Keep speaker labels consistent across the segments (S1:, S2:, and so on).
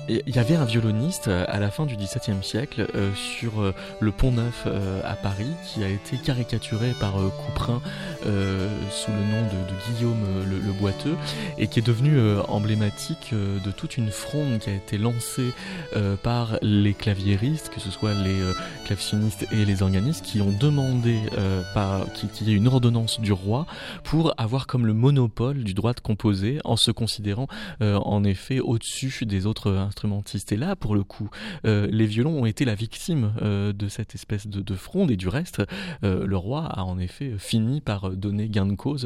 S1: il y avait un violoniste à la fin du XVIIe siècle sur le Pont-Neuf à Paris qui a été caricaturé par Couperin sous le nom de Guillaume le Boiteux et qui est devenu emblématique de toute une fronde qui a été lancée par les claviéristes, que ce soit les clavecinistes et les organistes, qui ont demandé qu'il y ait une ordonnance du roi pour avoir comme le monopole du droit de composer en se considérant en effet au-dessus des autres instrumentistes. Et là, pour le coup, les violons ont été la victime de cette espèce de fronde et du reste, le roi a en effet fini par donner gain de cause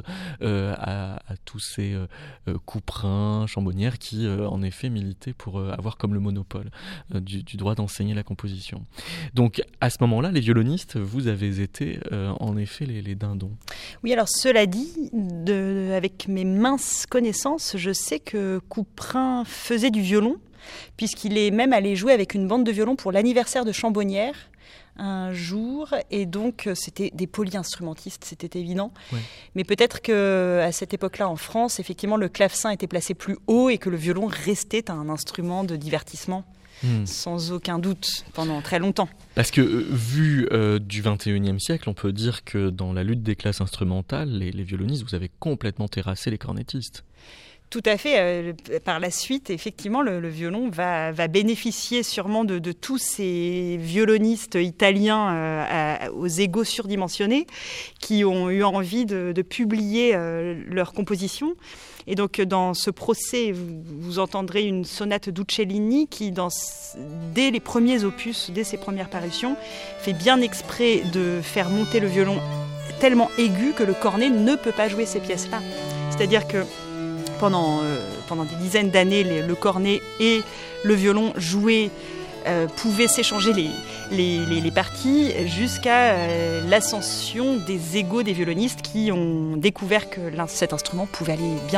S1: à tous ces Couperin, Chambonnières qui en effet militaient pour avoir comme le monopole du droit d'enseigner la composition. Donc à ce moment-là, les violonistes, vous avez été en effet les dindons.
S2: Oui, alors cela dit, avec mes minces connaissances, je sais que Couperin faisait du violon, puisqu'il est même allé jouer avec une bande de violon pour l'anniversaire de Chambonnières un jour, et donc c'était des polyinstrumentistes, c'était évident. Ouais. Mais peut-être qu'à cette époque-là, en France, effectivement, le clavecin était placé plus haut et que le violon restait un instrument de divertissement. Sans aucun doute, pendant très longtemps.
S1: Parce que, vu du XXIe siècle, on peut dire que dans la lutte des classes instrumentales, les violonistes, vous avez complètement terrassé les cornettistes.
S2: Tout à fait. Par la suite, effectivement, le violon va bénéficier sûrement de tous ces violonistes italiens aux égos surdimensionnés qui ont eu envie de publier leurs compositions. Et donc, dans ce procès, vous entendrez une sonate d'Uccellini qui, dès les premiers opus, dès ses premières parutions, fait bien exprès de faire monter le violon tellement aigu que le cornet ne peut pas jouer ces pièces-là. C'est-à-dire que pendant des dizaines d'années, le cornet et le violon jouaient, pouvaient s'échanger les parties jusqu'à l'ascension des égos des violonistes qui ont découvert que cet instrument pouvait aller bien